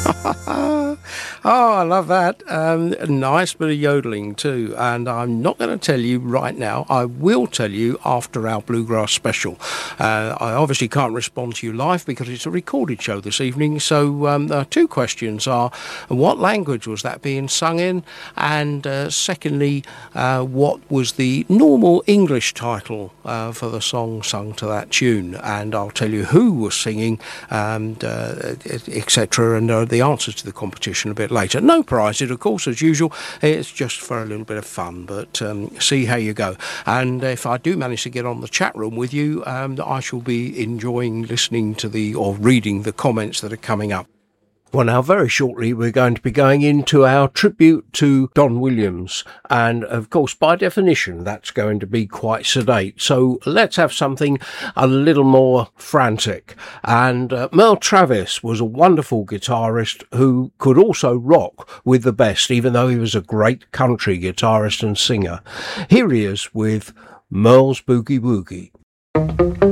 Oh, I love that. A nice bit of yodeling too. And I'm not going to tell you right now. I will tell you after our Bluegrass special. I obviously can't respond to you live because it's a recorded show this evening. So two questions are, what language was that being sung in? And secondly, what was the normal English title for the song sung to that tune? And I'll tell you who was singing, and etc. And the answers to the competition a bit later. No prizes, of course, as usual. It's just for a little bit of fun, but see how you go. And if I do manage to get on the chat room with you, I shall be enjoying listening to or reading the comments that are coming up. Well, now, very shortly, we're going to be going into our tribute to Don Williams. And, of course, by definition, that's going to be quite sedate. So let's have something a little more frantic. And Merle Travis was a wonderful guitarist who could also rock with the best, even though he was a great country guitarist and singer. Here he is with Merle's Boogie Woogie.